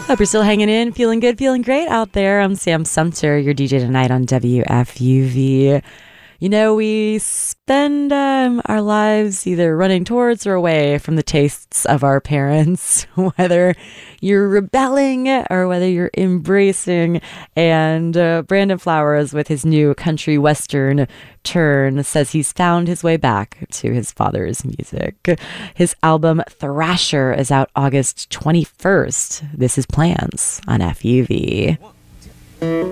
Hope you're still hanging in, feeling good, feeling great out there. I'm Sam Sumter, your DJ tonight on WFUV. You know, we spend our lives either running towards or away from the tastes of our parents, whether you're rebelling or whether you're embracing. And Brandon Flowers, with his new country western turn, says he's found his way back to his father's music. His album Thrasher is out August 21st. This is Plans on FUV.